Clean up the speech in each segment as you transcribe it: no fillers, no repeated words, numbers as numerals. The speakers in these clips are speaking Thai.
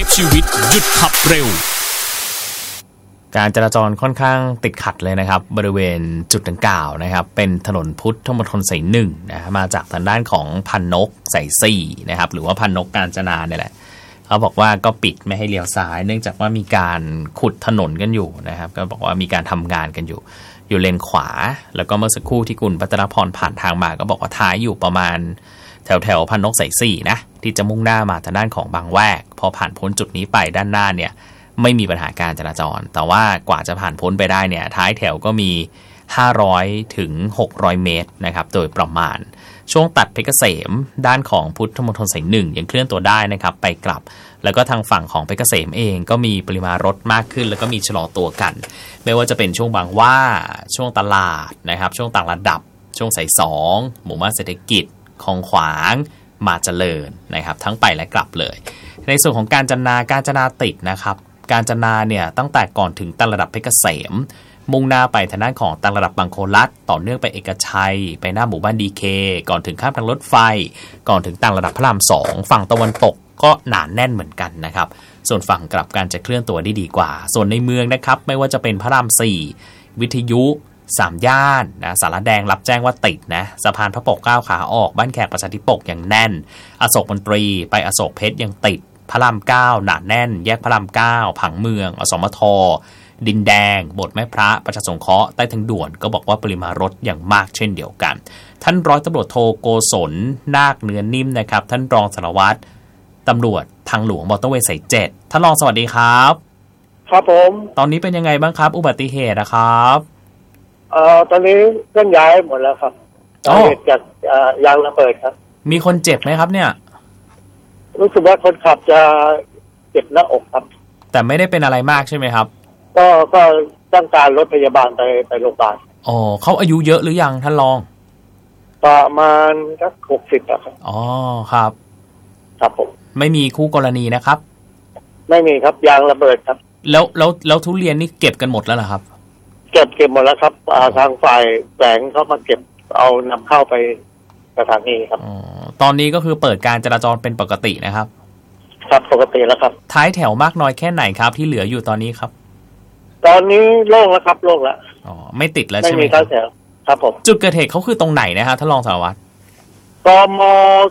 ฟชีวิตหยุดขับเร็วการจราจรค่อนข้างติดขัดเลยนะครับบริเวณจุดดังกล่าวนะครับเป็นถนนพุทธมณฑลสายหนึ่งนะมาจากทางด้านของพันนกสายสี่นะครับหรือว่าพันนกกาญจนาเนี่ยแหละเขาบอกว่าก็ปิดไม่ให้เลี้ยวซ้ายเนื่องจากว่ามีการขุดถนนกันอยู่นะครับก็บอกว่ามีการทำงานกันอยู่เลนขวาแล้วก็เมื่อสักครู่ที่คุณปัตรพรผ่านทางมาก็บอกว่าท้ายอยู่ประมาณแถวพันนกสายสี่นะที่จะมุ่งหน้ามาทางด้านของบางแวกพอผ่านพ้นจุดนี้ไปด้านหน้าเนี่ยไม่มีปัญหาการจราจรแต่ว่ากว่าจะผ่านพ้นไปได้เนี่ยท้ายแถวก็มี500ถึง600เมตรนะครับโดยประมาณช่วงตัดเพชรเกษมด้านของพุทธมณฑลสายหนึ่งยังเคลื่อนตัวได้นะครับไปกลับแล้วก็ทางฝั่งของเพชรเกษมเองก็มีปริมาณรถมากขึ้นแล้วก็มีชะลอตัวกันไม่ว่าจะเป็นช่วงบางหว่าช่วงตลาดนะครับช่วงต่างระดับช่วงสาย2หมู่บ้านเศรษฐกิจคลองขวางมาเจริญนะครับทั้งไปและกลับเลยในส่วนของการจนาติดนะครับการจนาเนี่ยตั้งแต่ก่อนถึงต่างระดับเพชรเกษมมุ่งหน้าไปทางด้านของต่างระดับบางโคลัดต่อเนื่องไปเอกชัยไปหน้าหมู่บ้านดีเคก่อนถึงข้ามทางรถไฟก่อนถึงต่างระดับพระราม2ฝั่งตะวันตกก็หนาแน่นเหมือนกันนะครับส่วนฝั่งกลับกันจะเคลื่อนตัวได้ดีกว่าส่วนในเมืองนะครับไม่ว่าจะเป็นพระราม4วิทยุ3ย่านนะสารแดงรับแจ้งว่าติดนะสะพานพระปกเกล้าขาออกบ้านแขกประชาธิปกอย่างแน่นอโศกมนตรีไปอโศกเพชรยังติดพระราม9หนาแน่นแยกพระราม9ผังเมืองอสมทดินแดงบทแม่พระประชาสงเคราะห์ใต้ทางด่วนก็บอกว่าปริมาณรถอย่างมากเช่นเดียวกันท่านร้อยตำรวจโทโกศลนาคเนื้อนิ่มนะครับท่านรองสารวัตรตำรวจทางหลวงมอเตอร์เวย์สาย7ท่านรองสวัสดีครับครับผมตอนนี้เป็นยังไงบ้างครับอุบัติเหตุนะครับตอนนี้เคลื่อนย้ายหมดแล้วครับเหตุจากยางระเบิดครับมีคนเจ็บไหมครับเนี่ยรู้สึกว่าคนขับจะเจ็บหน้าอกครับแต่ไม่ได้เป็นอะไรมากใช่ไหมครับก็ต้องการรถพยาบาลไปโรงพยาบาลอ๋อเขาอายุเยอะหรือยังท่านรองประมาณสัก60ครับอ๋อครับครับผมไม่มีคู่กรณีนะครับไม่มีครับยางระเบิดครับแล้วทุเรียนนี่เก็บกันหมดแล้วเหรอครับเก็บหมดแล้วครับทางฝ่ายแฝงเขามาเก็บเอานำเข้าไปสถานีครับอ๋อตอนนี้ก็คือเปิดการจราจรเป็นปกตินะครับครับปกติแล้วครับท้ายแถวมากน้อยแค่ไหนครับที่เหลืออยู่ตอนนี้ครับตอนนี้โล่งแล้วครับโล่งแล้วอ๋อไม่ติดแล้วใช่ไหมไม่มีท้ายแถวครับผมจุดเกิดเหตุเขาคือตรงไหนนะครับท่านรองสารวัตรกม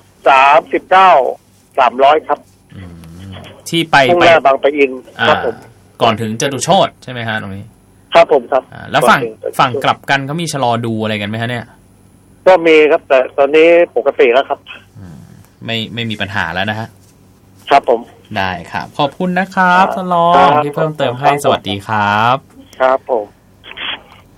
39 300ครับที่ไปบางปะอินครับผมก่อนถึงจตุโชติใช่ไหมฮะตรงนี้ครับผมครับแล้วฝั่งกลับกันเขามีชะลอดูอะไรกันไหมฮะเนี่ยก็มีครับแต่ตอนนี้ปกติแล้วครับไม่มีปัญหาแล้วนะฮะครับผมได้ครับขอบคุณนะครับท่านรองที่เพิ่มเติมให้สวัสดีครับครับผม